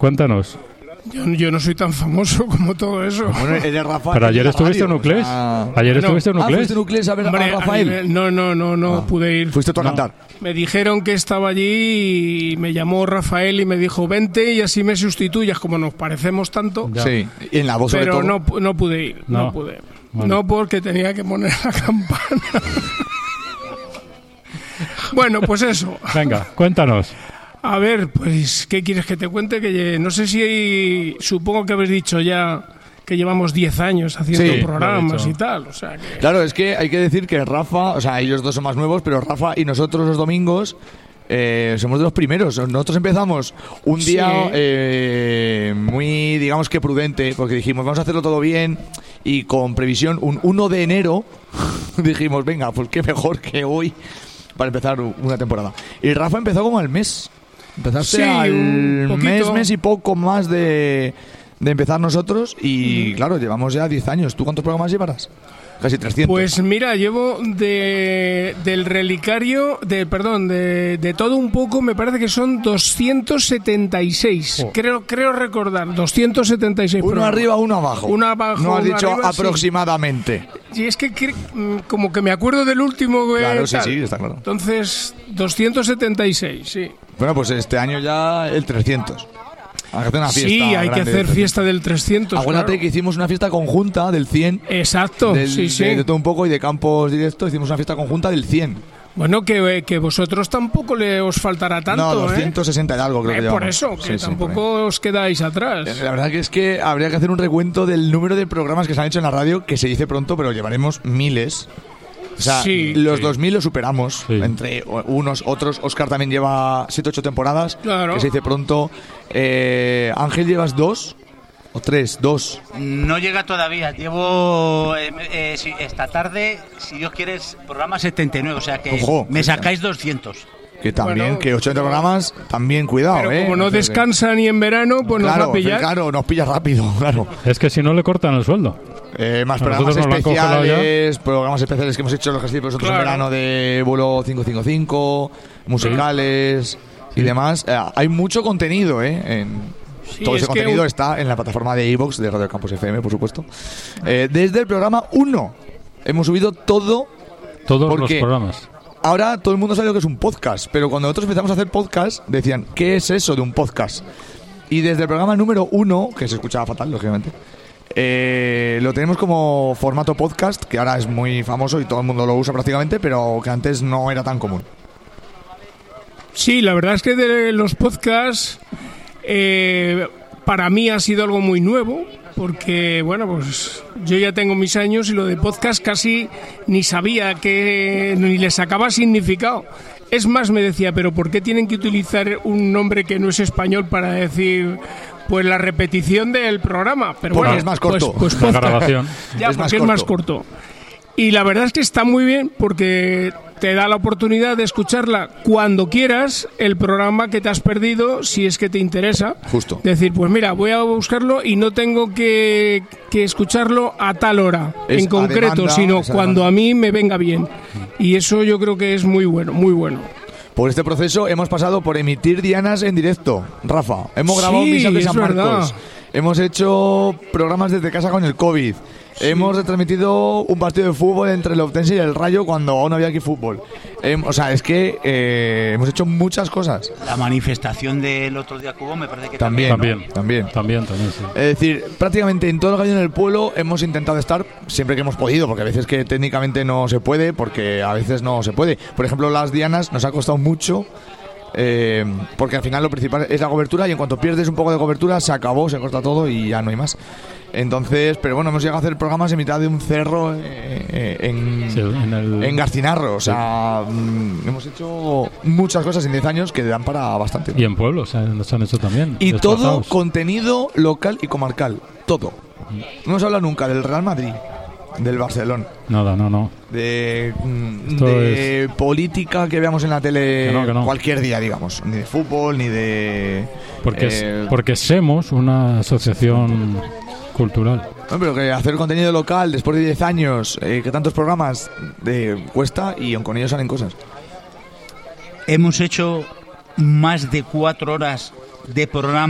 Cuéntanos. Yo no soy tan famoso como todo eso. Bueno, eres Rafa. Pero ayer estuviste en Nuclés. Ayer estuviste en Nuclés. ¿Fuiste en Nuclés a ver a Rafael? No pude ir. ¿Fuiste tú a cantar? Me dijeron que estaba allí y me llamó Rafael y me dijo, vente y así me sustituyas, como nos parecemos tanto. Ya. Sí, y en la voz sobre Pero todo. no pude ir, no pude. Bueno. No, porque tenía que poner la campana. Bueno, pues eso. Venga, cuéntanos. A ver, pues, ¿qué quieres que te cuente? Que no sé si supongo que habéis dicho ya que llevamos 10 años haciendo Sí, programas y tal. O sea que... Claro, es que hay que decir que Rafa, o sea, ellos dos son más nuevos, pero Rafa y nosotros los domingos somos de los primeros. Nosotros empezamos un día muy, digamos que prudente, porque dijimos, vamos a hacerlo todo bien y con previsión, un 1 de enero dijimos, venga, pues qué mejor que hoy para empezar una temporada. Y Rafa empezó como al mes. Empezaste Sí, al un poquito. mes y poco más de empezar nosotros y claro, llevamos ya 10 años. ¿Tú cuántos programas llevarás? Casi 300. Pues mira, llevo del relicario, de todo un poco, me parece que son 276. Oh. Creo recordar, 276. Uno programas. arriba, uno abajo. Uno abajo, No has uno dicho arriba, sí. aproximadamente. Y es que como que me acuerdo del último. Claro, sí, tal. sí, está claro. Entonces, 276, sí. Bueno, pues este año ya el 300. Hay que hacer una fiesta. Sí, hay que grande hacer del fiesta del 300. Acuérdate claro. que hicimos una fiesta conjunta del 100. Exacto, sí. De todo un poco y de campos directos hicimos una fiesta conjunta del 100. Bueno, que vosotros tampoco os faltará tanto, No, 260 y algo creo que por llevamos. eso, que Sí, sí, tampoco por ahí. os quedáis atrás. La verdad que es que habría que hacer un recuento del número de programas que se han hecho en la radio, que se dice pronto, pero llevaremos miles. O sea, Sí. los 2000 los superamos. Sí. Entre unos, otros. Oscar también lleva 7-8 temporadas, Claro. que se dice pronto. Ángel, ¿llevas 2? ¿O 3? 2. No llega todavía. Llevo esta tarde, si Dios quiere, programa 79. O sea que Ojo, me hostia. sacáis 200. Que también, Bueno, que 80 programas, también cuidado, Pero como no Entonces, descansa ni en verano, pues nos va a pillar. Claro, nos pilla rápido, claro. Es que si no le cortan el sueldo. Más A programas nosotros nos lo han congelado especiales, programas especiales que hemos hecho los que hacéis vosotros Claro. en verano de vuelo 555, musicales y demás. Hay mucho contenido, Sí, todo ese es que contenido está en la plataforma de iVoox de Radio Campus FM, por supuesto. Desde el programa 1 hemos subido todo. Todos ¿Por los qué? programas. Ahora todo el mundo sabe lo que es un podcast, pero cuando nosotros empezamos a hacer podcast, decían, ¿qué es eso de un podcast? Y desde el programa número 1, que se escuchaba fatal, lógicamente, lo tenemos como formato podcast, que ahora es muy famoso y todo el mundo lo usa prácticamente, pero que antes no era tan común. Sí, la verdad es que de los podcasts para mí ha sido algo muy nuevo, porque bueno, pues yo ya tengo mis años y lo de podcast casi ni sabía ni le sacaba significado. Es más, me decía, pero ¿por qué tienen que utilizar un nombre que no es español para decir pues la repetición del programa? Pero Porque bueno, es más corto. Pues La podcast. grabación. Ya, Es porque más es más corto. Y la verdad es que está muy bien porque te da la oportunidad de escucharla cuando quieras, el programa que te has perdido, si es que te interesa. Justo. Decir, pues mira, voy a buscarlo y no tengo que escucharlo a tal hora Es en a concreto, demanda, sino es a cuando demanda. a mí me venga bien. Y eso yo creo que es muy bueno, muy bueno. Por este proceso hemos pasado por emitir dianas en directo, Rafa. Hemos grabado Sí, misas de es San Marcos. verdad. Hemos hecho programas desde casa con el COVID. Hemos retransmitido un partido de fútbol entre el Outense y el Rayo cuando aún no había aquí fútbol. O sea, es que hemos hecho muchas cosas. La manifestación del otro día que hubo me parece que También, También, sí. Es decir, prácticamente en todo lo que hay en el pueblo hemos intentado estar siempre que hemos podido, porque a veces que técnicamente no se puede, porque a veces no se puede. Por ejemplo, las dianas nos ha costado mucho, porque al final lo principal es la cobertura y en cuanto pierdes un poco de cobertura se acabó, se corta todo y ya no hay más. Entonces, pero bueno, hemos llegado a hacer programas en mitad de un cerro en Garcinarro. O sea, hemos hecho muchas cosas en 10 años que dan para bastante. Y en pueblos se han hecho también. Y todo desplazados. contenido local y comarcal. Todo. No hemos hablado nunca del Real Madrid, del Barcelona, Nada, no. de Esto política que veamos en la tele Que no. cualquier día, digamos. Ni de fútbol, ni de... Porque somos una asociación cultural. No, pero que hacer contenido local después de 10 años, que tantos programas cuesta y aun con ellos salen cosas. hemos hecho más de 4 horas de programa